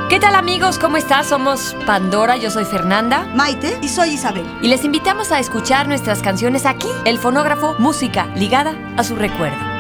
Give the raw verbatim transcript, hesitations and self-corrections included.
¿Qué tal, amigos? ¿Cómo estás? Somos Pandora, yo soy Fernanda, Maite y soy Isabel. y les invitamos a escuchar nuestras canciones aquí, El Fonógrafo, música ligada a su recuerdo.